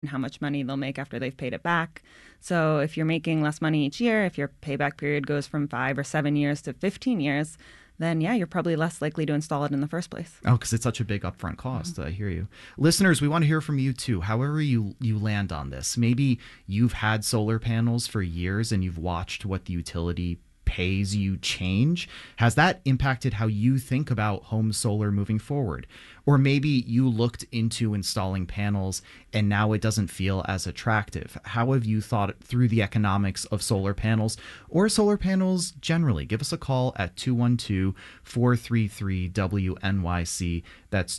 how much money they'll make after they've paid it back. So if you're making less money each year, if your payback period goes from 5 or 7 years to 15 years, then yeah, you're probably less likely to install it in the first place. Oh, because it's such a big upfront cost. I hear you. Listeners, we want to hear from you too. However you land on this. Maybe you've had solar panels for years and you've watched what the utility pays you change. Has that impacted how you think about home solar moving forward? Or maybe you looked into installing panels and now it doesn't feel as attractive. How have you thought through the economics of solar panels or solar panels generally? Give us a call at 212-433-WNYC. That's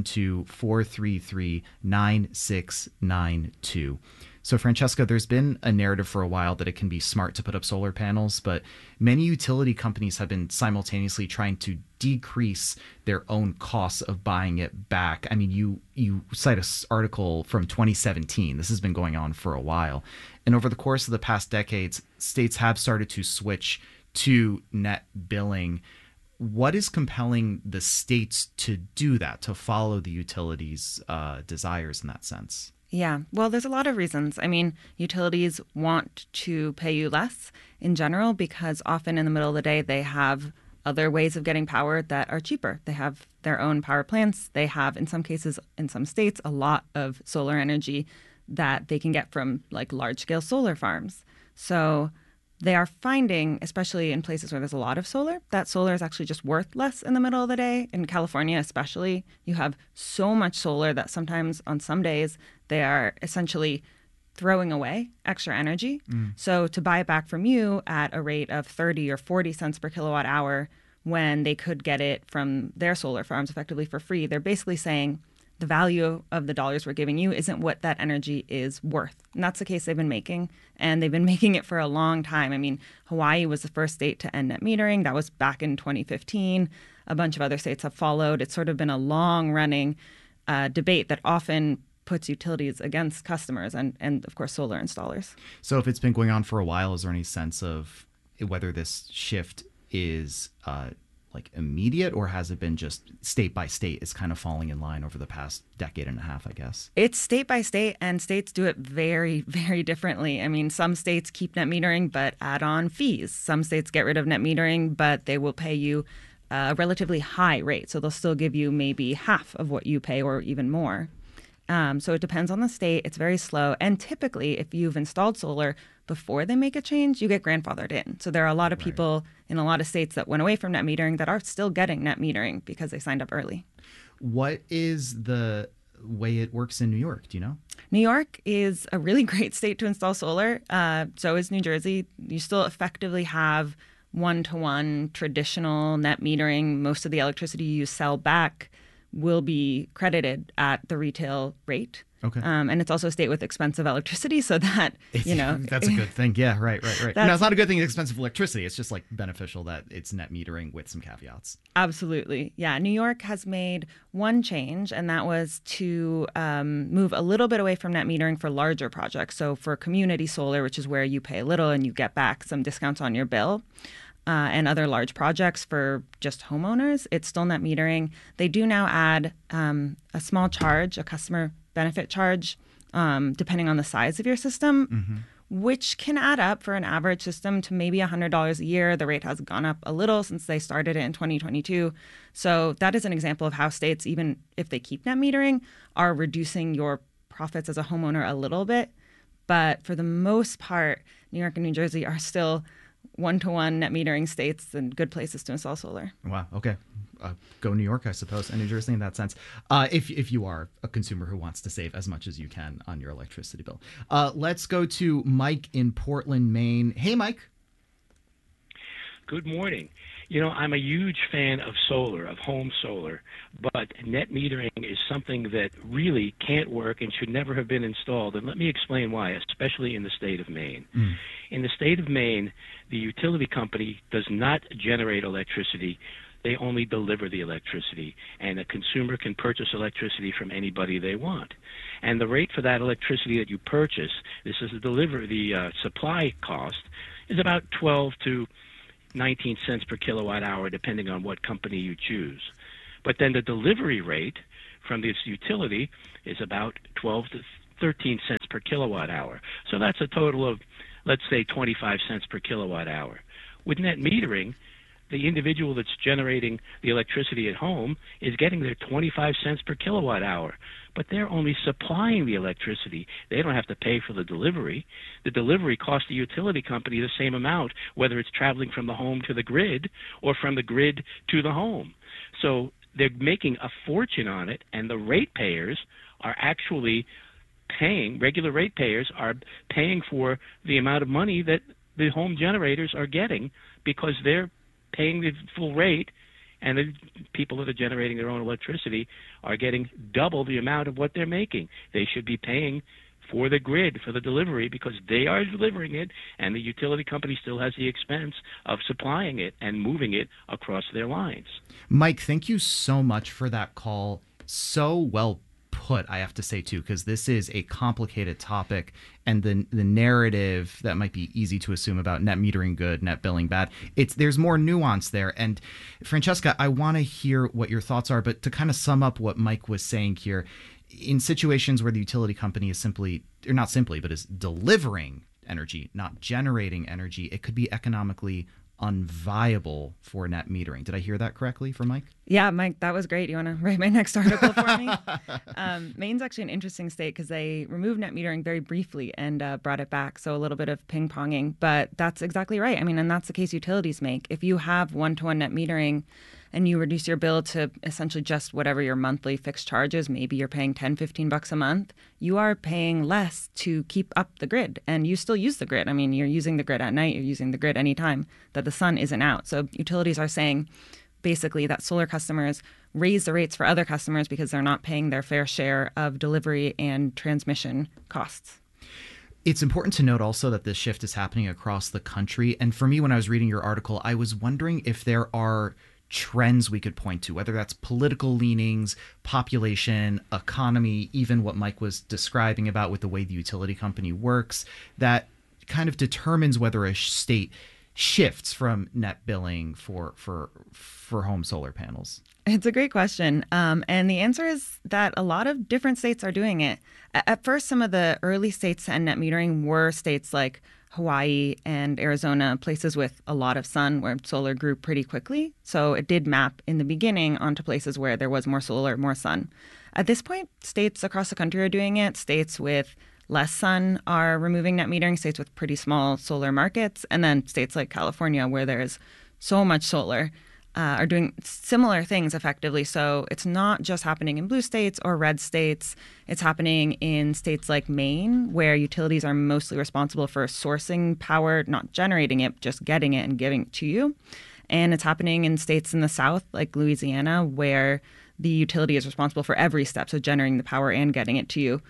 212-433-9692. So, Francesca, there's been a narrative for a while that it can be smart to put up solar panels, but many utility companies have been simultaneously trying to decrease their own costs of buying it back. I mean, you cite an article from 2017. This has been going on for a while. And over the course of the past decades, states have started to switch to net billing. What is compelling the states to do that, to follow the utilities' desires in that sense? Yeah, well, there's a lot of reasons. I mean, utilities want to pay you less in general because often in the middle of the day, they have other ways of getting power that are cheaper. They have their own power plants. They have, in some cases, in some states, a lot of solar energy that they can get from like large scale solar farms. So they are finding, especially in places where there's a lot of solar, that solar is actually just worth less in the middle of the day. In California, especially, you have so much solar that sometimes on some days they are essentially throwing away extra energy. So to buy it back from you at a rate of 30 or 40 cents per kilowatt hour when they could get it from their solar farms effectively for free, they're basically saying the value of the dollars we're giving you isn't what that energy is worth. And that's the case they've been making. And they've been making it for a long time. I mean, Hawaii was the first state to end net metering. That was back in 2015. A bunch of other states have followed. It's sort of been a long-running debate that often puts utilities against customers and of course, solar installers. So if it's been going on for a while, is there any sense of whether this shift is like immediate, or has it been just state by state is kind of falling in line over the past decade and a half, I guess? It's state by state, and states do it very, very differently. I mean, some states keep net metering but add on fees. Some states get rid of net metering, but they will pay you a relatively high rate. So they'll still give you maybe half of what you pay or even more. So it depends on the state. It's very slow. And typically, if you've installed solar before they make a change, you get grandfathered in. So there are a lot of people in a lot of states that went away from net metering that are still getting net metering because they signed up early. What is the way it works in New York? Do you know? New York is a really great state to install solar. So is New Jersey. You still effectively have one-to-one traditional net metering. Most of the electricity you sell back will be credited at the retail rate. Okay. And it's also a state with expensive electricity, so that, you know. That's a good thing. Yeah, right. No, it's not a good thing, expensive electricity. It's just like beneficial that it's net metering with some caveats. Absolutely. Yeah. New York has made one change, and that was to move a little bit away from net metering for larger projects. So for community solar, which is where you pay a little and you get back some discounts on your bill. And other large projects for just homeowners, it's still net metering. They do now add a small charge, a customer benefit charge, depending on the size of your system, which can add up for an average system to maybe $100 a year. The rate has gone up a little since they started it in 2022. So that is an example of how states, even if they keep net metering, are reducing your profits as a homeowner a little bit. But for the most part, New York and New Jersey are still one-to-one net metering states and good places to install solar. Wow. Okay. Go New York, I suppose, and New Jersey in that sense. If you are a consumer who wants to save as much as you can on your electricity bill. Let's go to Mike in Portland, Maine. Hey, Mike. Good morning. You know, I'm a huge fan of solar, of home solar, but net metering is something that really can't work and should never have been installed. And let me explain why, especially in the state of Maine. In the state of Maine, the utility company does not generate electricity. They only deliver the electricity, and a consumer can purchase electricity from anybody they want. And the rate for that electricity that you purchase, this is the supply cost, is about 12 to 19 cents per kilowatt hour, depending on what company you choose. But then the delivery rate from this utility is about 12 to 13 cents per kilowatt hour. So that's a total of, let's say, 25 cents per kilowatt hour. With net metering, the individual that's generating the electricity at home is getting their 25 cents per kilowatt hour, but they're only supplying the electricity. They don't have to pay for the delivery. The delivery costs the utility company the same amount, whether it's traveling from the home to the grid or from the grid to the home. So they're making a fortune on it, and the ratepayers are actually paying, regular ratepayers are paying for the amount of money that the home generators are getting because they're paying the full rate, and the people that are generating their own electricity are getting double the amount of what they're making. They should be paying for the grid, for the delivery, because they are delivering it, and the utility company still has the expense of supplying it and moving it across their lines. Mike, thank you so much for that call. So well put, I have to say, too, because this is a complicated topic, and the narrative that might be easy to assume about net metering good, net billing bad, there's more nuance there. And Francesca, I want to hear what your thoughts are, but to kind of sum up what Mike was saying here, in situations where the utility company is is delivering energy, not generating energy, it could be economically unviable for net metering. Did I hear that correctly from Mike? Yeah, Mike, that was great. You want to write my next article for me? Maine's actually an interesting state because they removed net metering very briefly and brought it back. So a little bit of ping-ponging, but that's exactly right. I mean, and that's the case utilities make. If you have one-to-one net metering and you reduce your bill to essentially just whatever your monthly fixed charge is, maybe you're paying $10-15 a month, you are paying less to keep up the grid, and you still use the grid. I mean, you're using the grid at night, you're using the grid anytime that the sun isn't out. So utilities are saying basically that solar customers raise the rates for other customers because they're not paying their fair share of delivery and transmission costs. It's important to note also that this shift is happening across the country. And for me, when I was reading your article, I was wondering if there are trends we could point to, whether that's political leanings, population, economy, even what Mike was describing about with the way the utility company works, that kind of determines whether a state shifts from net billing for home solar panels. It's a great question. And the answer is that a lot of different states are doing it. At first, some of the early states to end net metering were states like Hawaii and Arizona, places with a lot of sun where solar grew pretty quickly. So it did map in the beginning onto places where there was more solar, more sun. At this point, states across the country are doing it. States with less sun are removing net metering, states with pretty small solar markets. And then states like California, where there's so much solar, are doing similar things effectively. So it's not just happening in blue states or red states. It's happening in states like Maine, where utilities are mostly responsible for sourcing power, not generating it, just getting it and giving it to you. And it's happening in states in the South, like Louisiana, where the utility is responsible for every step, so generating the power and getting it to you.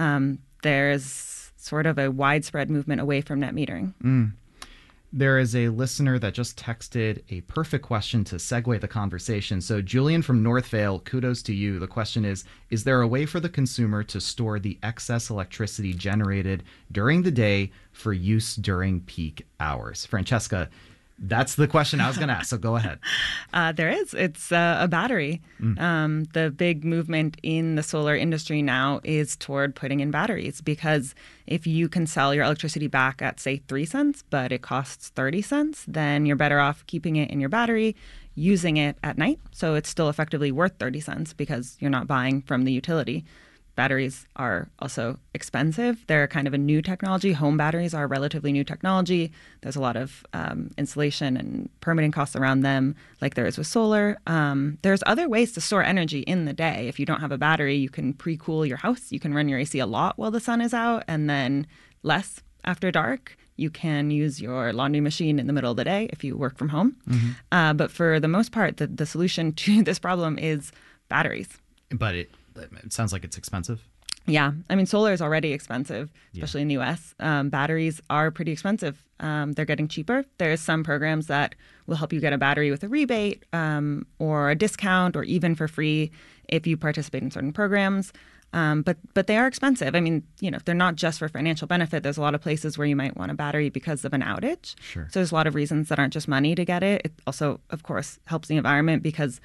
There's sort of a widespread movement away from net metering. There is a listener that just texted a perfect question to segue the conversation. So Julian from Northvale, kudos to you. The question is there a way for the consumer to store the excess electricity generated during the day for use during peak hours? Francesca, that's the question I was going to ask, so go ahead. There is. It's a battery. The big movement in the solar industry now is toward putting in batteries, because if you can sell your electricity back at, say, 3 cents, but it costs 30 cents, then you're better off keeping it in your battery, using it at night. So it's still effectively worth 30 cents because you're not buying from the utility. Batteries are also expensive. They're kind of a new technology. Home batteries are a relatively new technology. There's a lot of installation and permitting costs around them, like there is with solar. There's other ways to store energy in the day. If you don't have a battery, you can pre-cool your house. You can run your AC a lot while the sun is out, and then less after dark. You can use your laundry machine in the middle of the day if you work from home. But for the most part, the solution to this problem is batteries. But it sounds like it's expensive. Yeah. I mean, solar is already expensive, especially in the U.S. Batteries are pretty expensive. They're getting cheaper. There's some programs that will help you get a battery with a rebate or a discount, or even for free if you participate in certain programs. But they are expensive. I mean, they're not just for financial benefit. There's a lot of places where you might want a battery because of an outage. Sure. So there's a lot of reasons that aren't just money to get it. It also, of course, helps the environment because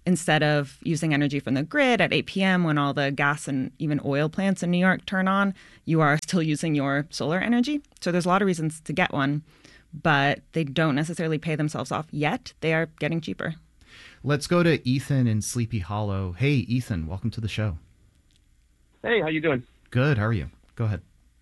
instead of using energy from the grid at 8 p.m. when all the gas and even oil plants in New York turn on, you are still using your solar energy. So there's a lot of reasons to get one, but they don't necessarily pay themselves off yet. They are getting cheaper. Let's go to Ethan in Sleepy Hollow. Hey, Ethan, welcome to the show. Hey, how you doing? Good. How are you? Go ahead.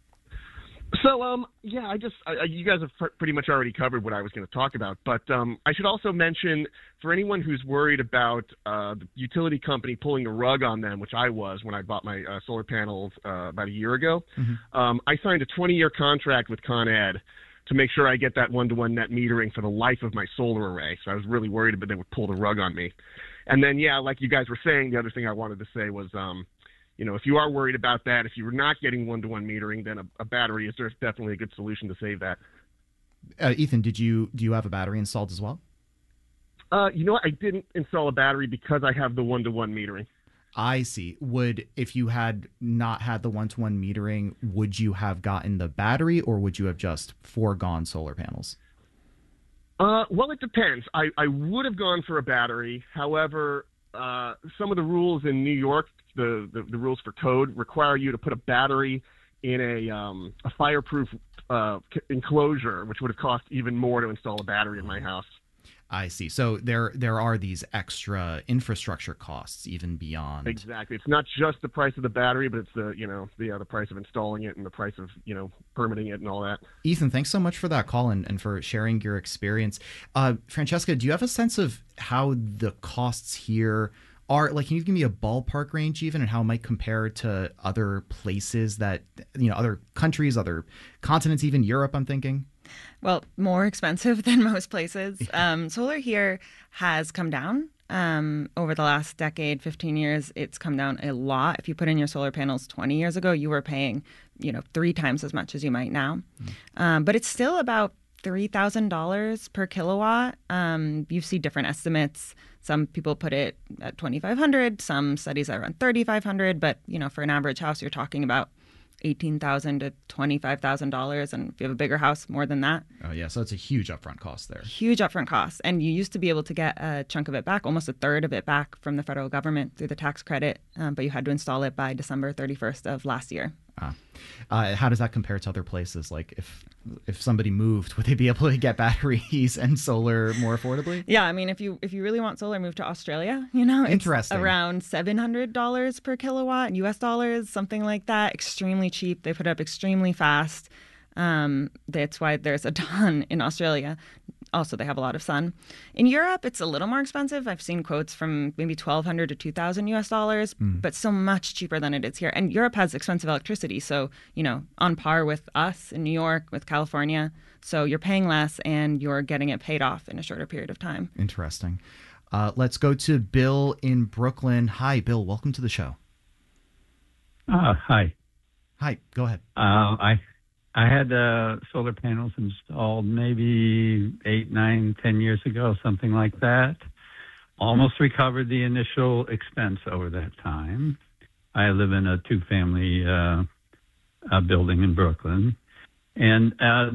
So, yeah, you guys have pretty much already covered what I was going to talk about, but I should also mention for anyone who's worried about the utility company pulling the rug on them, which I was when I bought my solar panels about a year ago. Mm-hmm. I signed a 20-year contract with Con Ed to make sure I get that one-to-one net metering for the life of my solar array. So I was really worried that they would pull the rug on me. And then, yeah, like you guys were saying, the other thing I wanted to say was, if you are worried about that, if you're not getting one-to-one metering, then a battery is definitely a good solution to save that. Ethan, do you have a battery installed as well? I didn't install a battery because I have the one-to-one metering. I see. If you had not had the one-to-one metering, would you have gotten the battery, or would you have just foregone solar panels? Well, it depends. I would have gone for a battery. However, some of the rules in New York, the rules for code, require you to put a battery in a fireproof enclosure, which would have cost even more to install a battery in my house. I see. So there are these extra infrastructure costs even beyond. Exactly. It's not just the price of the battery, but it's the price of installing it and the price of permitting it and all that. Ethan, thanks so much for that call and for sharing your experience. Francesca, do you have a sense of how the costs here are? Like, can you give me a ballpark range even, and how it might compare to other places that other countries, other continents, even Europe? I'm thinking. Well, more expensive than most places. Solar here has come down over the last decade, 15 years. It's come down a lot. If you put in your solar panels 20 years ago, you were paying, 3 times as much as you might now. But it's still about $3,000 per kilowatt. You see different estimates. Some people put it at $2,500. Some studies are around $3,500. But, for an average house, you're talking about $18,000 to $25,000, and if you have a bigger house, more than that. Oh yeah, so it's a huge upfront cost there. Huge upfront cost, and you used to be able to get a chunk of it back, almost a third of it back from the federal government through the tax credit, but you had to install it by December 31st of last year. How does that compare to other places? Like, if somebody moved, would they be able to get batteries and solar more affordably? Yeah, I mean, if you really want solar, move to Australia. It's around $700 per kilowatt, US dollars, something like that. Extremely cheap. They put it up extremely fast. That's why there's a ton in Australia. Also, they have a lot of sun. In Europe, it's a little more expensive. I've seen quotes from maybe $1,200 to $2,000 US dollars, but so much cheaper than it is here. And Europe has expensive electricity, so on par with us in New York, with California. So you're paying less and you're getting it paid off in a shorter period of time. Interesting. Let's go to Bill in Brooklyn. Hi, Bill. Welcome to the show. Hi. Hi. Go ahead. I had solar panels installed maybe 8, 9, 10 years ago, something like that. Almost recovered the initial expense over that time. I live in a 2-family building in Brooklyn, and I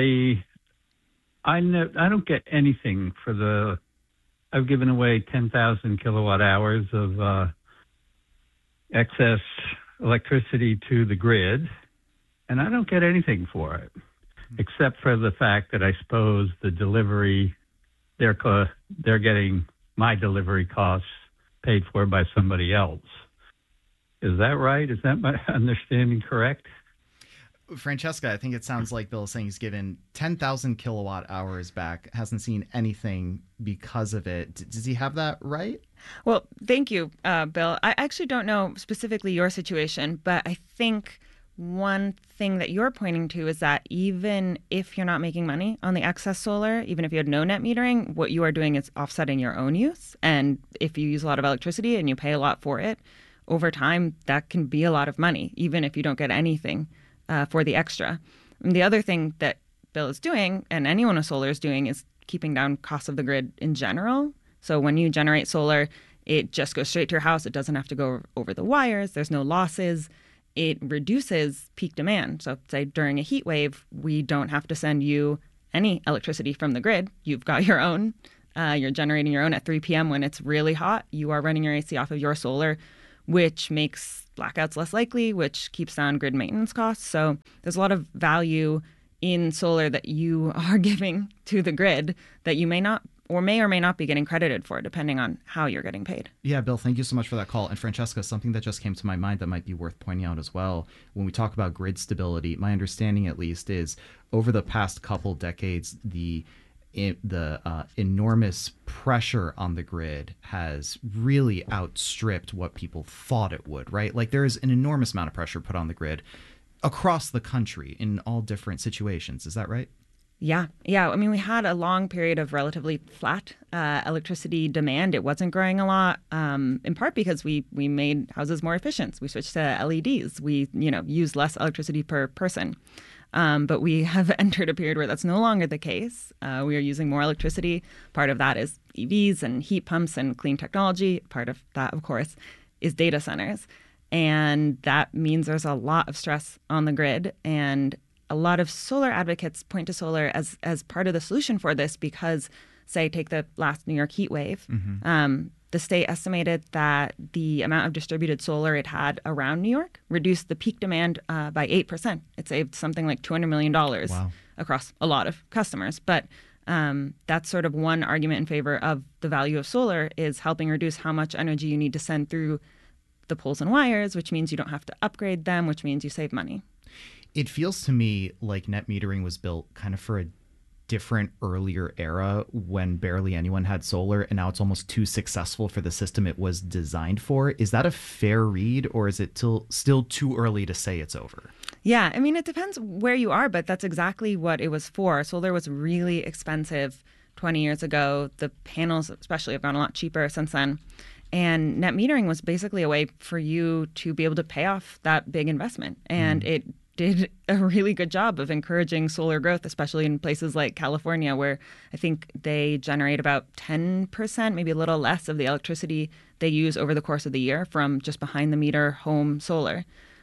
don't get anything for the. I've given away 10,000 kilowatt hours of excess electricity to the grid. And I don't get anything for it, except for the fact that I suppose the delivery, they're getting my delivery costs paid for by somebody else. Is that right? Is that my understanding correct? Francesca, I think it sounds like Bill is saying he's given 10,000 kilowatt hours back, hasn't seen anything because of it. Does he have that right? Well, thank you, Bill. I actually don't know specifically your situation, but I think one thing that you're pointing to is that even if you're not making money on the excess solar, even if you had no net metering, what you are doing is offsetting your own use. And if you use a lot of electricity and you pay a lot for it, over time, that can be a lot of money, even if you don't get anything for the extra. And the other thing that Bill is doing, and anyone with solar is doing, is keeping down costs of the grid in general. So when you generate solar, it just goes straight to your house. It doesn't have to go over the wires. There's no losses. It reduces peak demand. So say during a heat wave, we don't have to send you any electricity from the grid. You've got your own. You're generating your own at 3 p.m. when it's really hot. You are running your AC off of your solar, which makes blackouts less likely, which keeps down grid maintenance costs. So there's a lot of value in solar that you are giving to the grid that you may not or may not be getting credited for, depending on how you're getting paid. Yeah, Bill, thank you so much for that call. And Francesca, something that just came to my mind that might be worth pointing out as well. When we talk about grid stability, my understanding at least is over the past couple decades, the enormous pressure on the grid has really outstripped what people thought it would, right? Like there is an enormous amount of pressure put on the grid across the country in all different situations. Is that right? Yeah. I mean, we had a long period of relatively flat electricity demand. It wasn't growing a lot, in part because we made houses more efficient. We switched to LEDs. We, use less electricity per person. But we have entered a period where that's no longer the case. We are using more electricity. Part of that is EVs and heat pumps and clean technology. Part of that, of course, is data centers. And that means there's a lot of stress on the grid. And a lot of solar advocates point to solar as part of the solution for this because, say, take the last New York heat wave. The state estimated that the amount of distributed solar it had around New York reduced the peak demand by 8%. It saved something like $200 million across a lot of customers. But that's sort of one argument in favor of the value of solar is helping reduce how much energy you need to send through the poles and wires, which means you don't have to upgrade them, which means you save money. It feels to me like net metering was built kind of for a different earlier era when barely anyone had solar, and now it's almost too successful for the system it was designed for. Is that a fair read, or is it still too early to say it's over? Yeah, I mean, it depends where you are, but that's exactly what it was for. Solar was really expensive 20 years ago. The panels especially have gone a lot cheaper since then. And net metering was basically a way for you to be able to pay off that big investment. And it did a really good job of encouraging solar growth, especially in places like California, where I think they generate about 10%, maybe a little less of the electricity they use over the course of the year from just behind the meter home solar.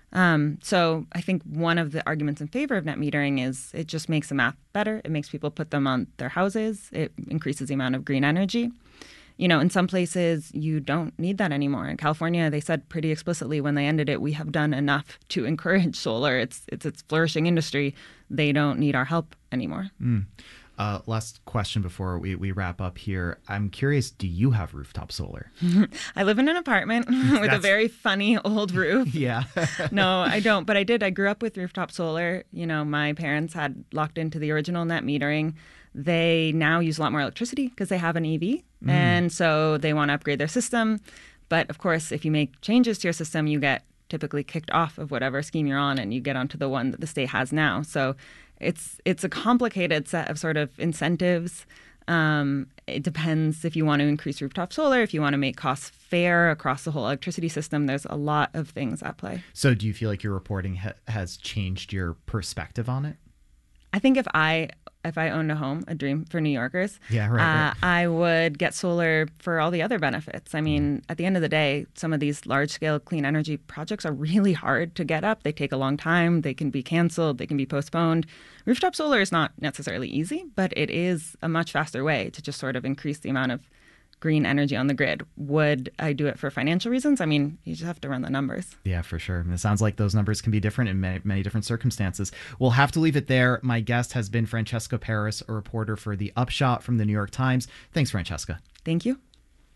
So I think one of the arguments in favor of net metering is it just makes the math better. It makes people put them on their houses. It increases the amount of green energy. In some places, you don't need that anymore. In California, they said pretty explicitly when they ended it, we have done enough to encourage solar. It's flourishing industry. They don't need our help anymore. Last question before we wrap up here. I'm curious, do you have rooftop solar? I live in an apartment with a very funny old roof. Yeah. No, I don't. But I did. I grew up with rooftop solar. My parents had locked into the original net metering. They now use a lot more electricity because they have an EV. And so they want to upgrade their system. But of course, if you make changes to your system, you get typically kicked off of whatever scheme you're on and you get onto the one that the state has now. So it's a complicated set of sort of incentives. It depends if you want to increase rooftop solar, if you want to make costs fair across the whole electricity system. There's a lot of things at play. So do you feel like your reporting has changed your perspective on it? I think if I owned a home, a dream for New Yorkers, right. I would get solar for all the other benefits. I mean, at the end of the day, some of these large-scale clean energy projects are really hard to get up. They take a long time. They can be canceled. They can be postponed. Rooftop solar is not necessarily easy, but it is a much faster way to just sort of increase the amount of green energy on the grid. Would I do it for financial reasons? I mean, you just have to run the numbers. Yeah, for sure. And it sounds like those numbers can be different in many different circumstances. We'll have to leave it there. My guest has been Francesca Paris, a reporter for The Upshot from the New York Times. Thanks, Francesca. Thank you.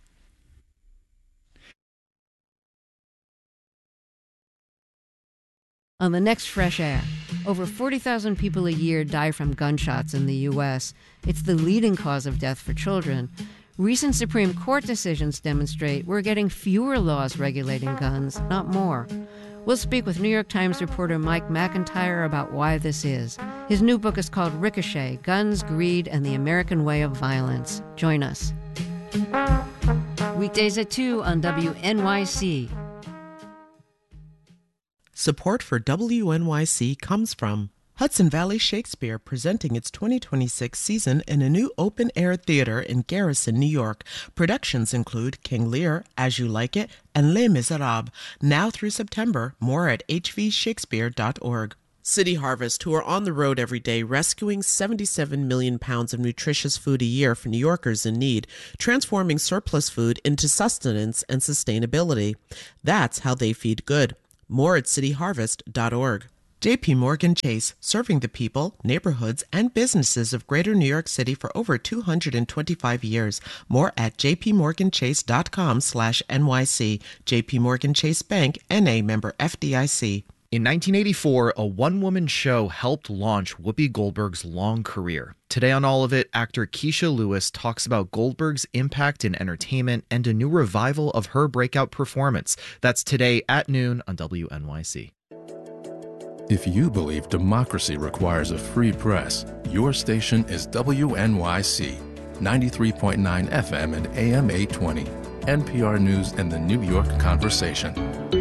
On the next Fresh Air, over 40,000 people a year die from gunshots in the U.S. It's the leading cause of death for children. Recent Supreme Court decisions demonstrate we're getting fewer laws regulating guns, not more. We'll speak with New York Times reporter Mike McIntyre about why this is. His new book is called Ricochet: Guns, Greed, and the American Way of Violence. Join us. Weekdays at 2 on WNYC. Support for WNYC comes from Hudson Valley Shakespeare, presenting its 2026 season in a new open-air theater in Garrison, New York. Productions include King Lear, As You Like It, and Les Miserables. Now through September. More at hvshakespeare.org. City Harvest, who are on the road every day rescuing 77 million pounds of nutritious food a year for New Yorkers in need, transforming surplus food into sustenance and sustainability. That's how they feed good. More at cityharvest.org. JP Morgan Chase, serving the people, neighborhoods, and businesses of Greater New York City for over 225 years. More at jpmorganchase.com/NYC. JP Morgan Chase Bank, N.A. member FDIC. In 1984, a one-woman show helped launch Whoopi Goldberg's long career. Today on All of It, actor Keisha Lewis talks about Goldberg's impact in entertainment and a new revival of her breakout performance. That's today at noon on WNYC. If you believe democracy requires a free press, your station is WNYC, 93.9 FM and AM 820, NPR News and the New York Conversation.